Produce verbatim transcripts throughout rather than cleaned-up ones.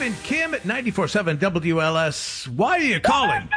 and Kim at ninety-four point seven W L S. Why are you calling?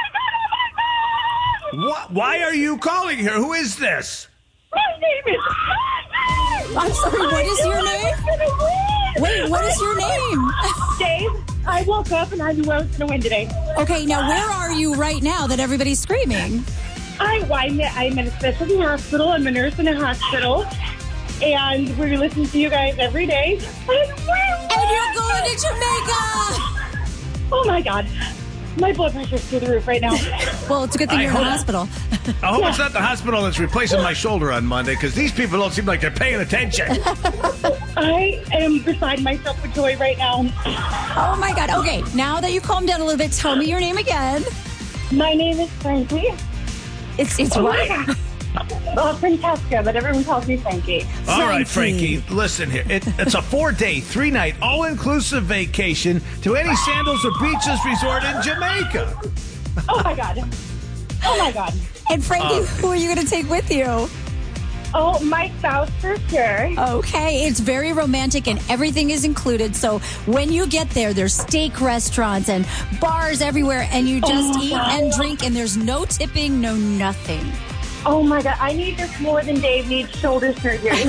What? Why are you calling here? Who is this? My name is... I'm sorry, what is your name? Wait, what is your name? Dave, I woke up and I knew I was going to win today. Okay, now where are you right now that everybody's screaming? I, I'm, I'm in a specialty hospital. I'm a nurse in a hospital. And we're listening to you guys every day. And you're going to Jamaica! Oh, my God. My blood pressure's through the roof right now. Well, it's a good thing I you're in the hope- hospital. I hope Yeah. it's not the hospital that's replacing my shoulder on Monday, because these people don't seem like they're paying attention. I am beside myself with joy right now. Oh, my God. Okay, now that you calmed down a little bit, tell me your name again. My name is Frankie. It's it's Oh, what? my God. Uh, Francesca, but everyone calls me Frankie. All right, Frankie. Frankie, listen here. It, it's a four-day, three-night, all-inclusive vacation to any Sandals or Beaches resort in Jamaica. Oh, my God. Oh, my God. And Frankie, Uh, who are you going to take with you? Oh, my spouse for sure. Okay, it's very romantic and everything is included. So when you get there, there's steak restaurants and bars everywhere, and you just Oh, eat wow. and drink, and there's no tipping, no nothing. Oh, my God. I need this more than Dave needs shoulder surgery.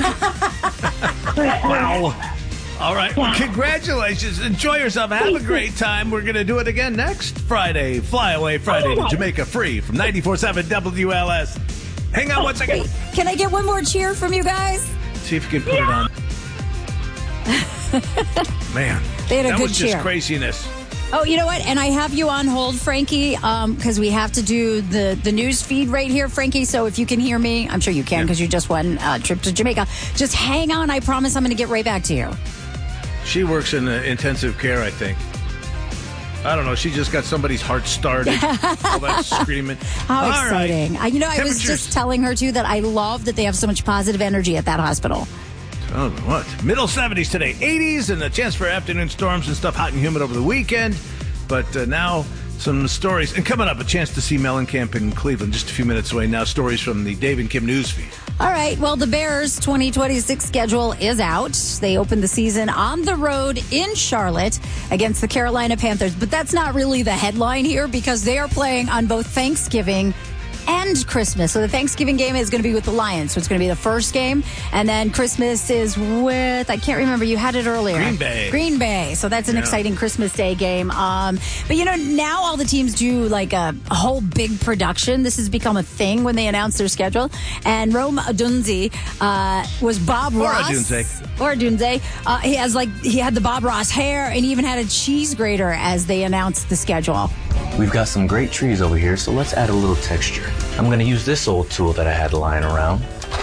Wow. All right. Well, congratulations. Enjoy yourself. Have a great time. We're going to do it again next Friday. Fly Away Friday to Jamaica free from ninety-four point seven W L S. Hang on one second. Wait, can I get one more cheer from you guys? See if you can put it on. Man, They had a that good was just cheer. craziness. Oh, you know what? And I have you on hold, Frankie, because we have to do the, the news feed right here, Frankie. So if you can hear me, I'm sure you can because you just won a trip to Jamaica. Just hang on. I promise I'm going to get right back to you. She works in uh, intensive care, I think. I don't know. She just got somebody's heart started. All that screaming. How All right. exciting. I, you know, I was Temperatures- just telling her, too, that I love that they have so much positive energy at that hospital. Oh, what? Middle seventies today, eighties, and a chance for afternoon storms and stuff, hot and humid over the weekend. But uh, now some stories. And coming up, a chance to see Mellencamp in Cleveland, just a few minutes away. Now, stories from the Dave and Kim newsfeed. All right. Well, the Bears' twenty twenty-six schedule is out. They opened the season on the road in Charlotte against the Carolina Panthers. But that's not really the headline here because they are playing on both Thanksgiving and Christmas. So the Thanksgiving game is going to be with the Lions. So it's going to be the first game. And then Christmas is with, I can't remember, you had it earlier. Green Bay. Green Bay. So that's an Yeah. exciting Christmas Day game. Um, but, you know, now all the teams do like a, a whole big production. This has become a thing when they announce their schedule. And Rome Odunze uh, was Bob Or Ross. Odunze. Or Odunze. Uh, he has like, he had the Bob Ross hair and he even had a cheese grater as they announced the schedule. We've got some great trees over here, so let's add a little texture. I'm going to use this old tool that I had lying around.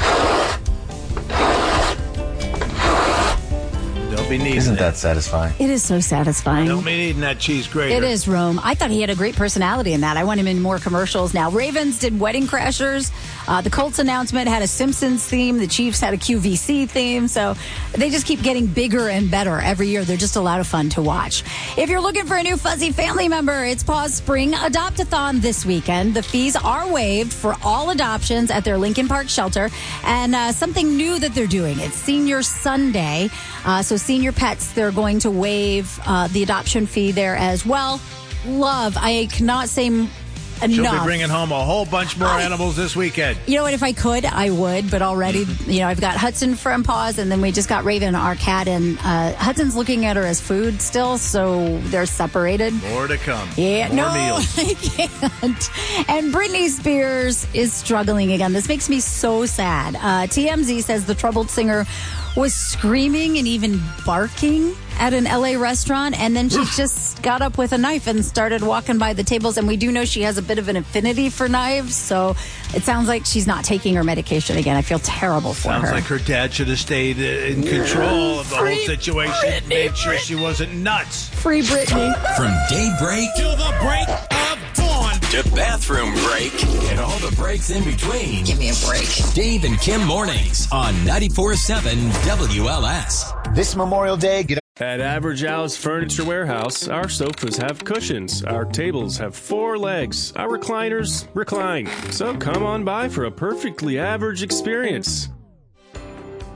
Don't be needing Isn't it. that satisfying? It is so satisfying. Don't be needing that cheese grater. It is Rome. I thought he had a great personality in that. I want him in more commercials now. Ravens did Wedding Crashers. Uh, the Colts announcement had a Simpsons theme. The Chiefs had a Q V C theme. So they just keep getting bigger and better every year. They're just a lot of fun to watch. If you're looking for a new fuzzy family member, it's Paws Spring Adopt-a-thon this weekend. The fees are waived for all adoptions at their Lincoln Park shelter. And uh, something new that they're doing, it's Senior Sunday. Uh, so senior pets, they're going to waive uh, the adoption fee there as well. Love. I cannot say m- enough. She'll be bringing home a whole bunch more I- animals this weekend. You know what? If I could, I would. But already, Mm-hmm. you know, I've got Hudson from Paws, and then we just got Raven, our cat, and uh, Hudson's looking at her as food still, so they're separated. More to come. Yeah, more no, meals. I can't. And Britney Spears is struggling again. This makes me so sad. Uh, T M Z says the troubled singer was screaming and even barking at an L A restaurant, and then she just got up with a knife and started walking by the tables. And we do know she has a bit of an affinity for knives, so it sounds like she's not taking her medication again. I feel terrible for Sounds her. like her dad should have stayed uh, in control of the whole Free situation. Britney, Made sure she wasn't nuts. Free Britney. From daybreak Till the break of dawn. to bathroom break and all the breaks in between. Give me a break. Dave and Kim mornings on ninety-four point seven W L S. This Memorial Day, get At Average Al's Furniture Warehouse, our sofas have cushions, our tables have four legs, our recliners recline. So come on by for a perfectly average experience.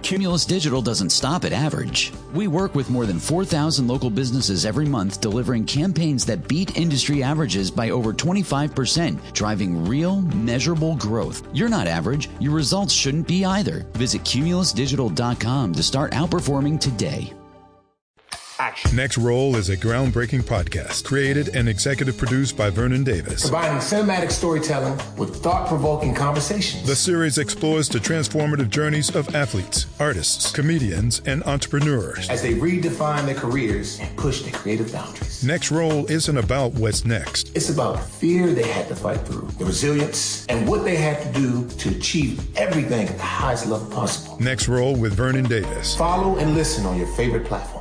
Cumulus Digital doesn't stop at average. We work with more than four thousand local businesses every month, delivering campaigns that beat industry averages by over twenty-five percent, driving real, measurable growth. You're not average. Your results shouldn't be either. Visit cumulus digital dot com to start outperforming today. Action. Next Roll is a groundbreaking podcast created and executive produced by Vernon Davis. Combining cinematic storytelling with thought-provoking conversations. The series explores the transformative journeys of athletes, artists, comedians, and entrepreneurs as they redefine their careers and push their creative boundaries. Next Roll isn't about what's next. It's about the fear they had to fight through, the resilience, and what they had to do to achieve everything at the highest level possible. Next Roll with Vernon Davis. Follow and listen on your favorite platform.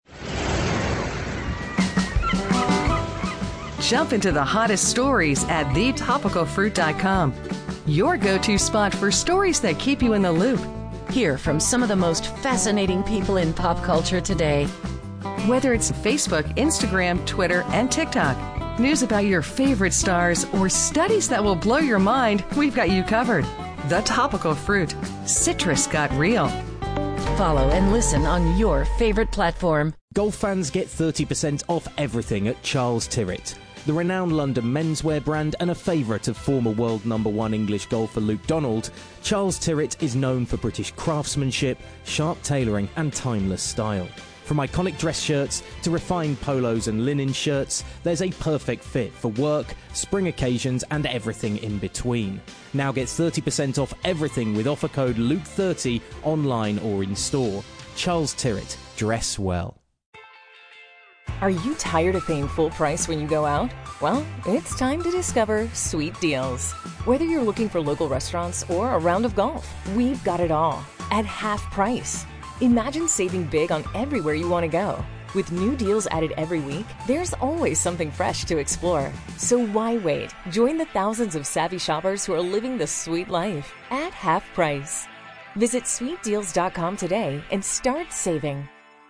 Jump into the hottest stories at the topical fruit dot com. Your go-to spot for stories that keep you in the loop. Hear from some of the most fascinating people in pop culture today. Whether it's Facebook, Instagram, Twitter, and TikTok, news about your favorite stars, or studies that will blow your mind, we've got you covered. The Topical Fruit. Citrus got real. Follow and listen on your favorite platform. Golf fans get thirty percent off everything at Charles Tyrwhitt. The renowned London menswear brand and a favourite of former world number one English golfer Luke Donald, Charles Tyrwhitt is known for British craftsmanship, sharp tailoring and timeless style. From iconic dress shirts to refined polos and linen shirts, there's a perfect fit for work, spring occasions and everything in between. Now get thirty percent off everything with offer code Luke thirty online or in store. Charles Tyrwhitt, dress well. Are you tired of paying full price when you go out? Well, it's time to discover Sweet Deals. Whether you're looking for local restaurants or a round of golf, we've got it all at half price. Imagine saving big on everywhere you want to go. With new deals added every week, there's always something fresh to explore. So why wait? Join the thousands of savvy shoppers who are living the sweet life at half price. Visit sweet deals dot com today and start saving.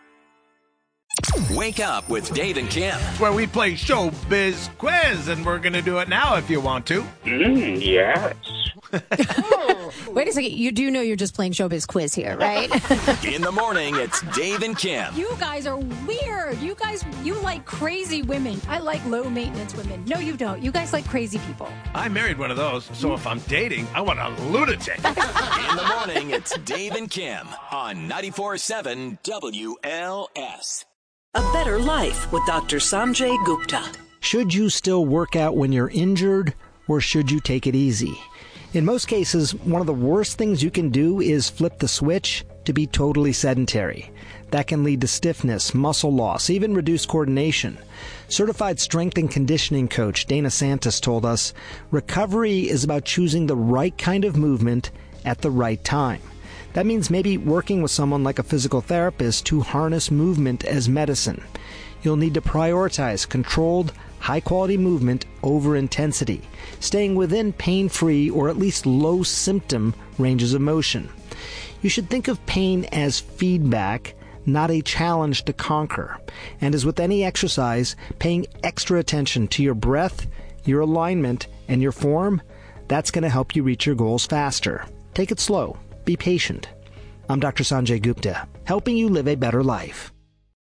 Wake up with Dave and Kim. Where we play Showbiz Quiz, and we're going to do it now if you want to. Mm, yes. Wait a second. You do know you're just playing Showbiz Quiz here, right? In the morning, it's Dave and Kim. You guys are weird. You guys, you like crazy women. I like low-maintenance women. No, you don't. You guys like crazy people. I married one of those, so if I'm dating, I want a lunatic. In the morning, it's Dave and Kim on ninety-four point seven W L S. A Better Life with Doctor Sanjay Gupta. Should you still work out when you're injured, or should you take it easy? In most cases, one of the worst things you can do is flip the switch to be totally sedentary. That can lead to stiffness, muscle loss, even reduced coordination. Certified strength and conditioning coach Dana Santos told us, recovery is about choosing the right kind of movement at the right time. That means maybe working with someone like a physical therapist to harness movement as medicine. You'll need to prioritize controlled, high-quality movement over intensity, staying within pain-free or at least low-symptom ranges of motion. You should think of pain as feedback, not a challenge to conquer. And as with any exercise, paying extra attention to your breath, your alignment, and your form, that's going to help you reach your goals faster. Take it slow. Be patient. I'm Doctor Sanjay Gupta, helping you live a better life.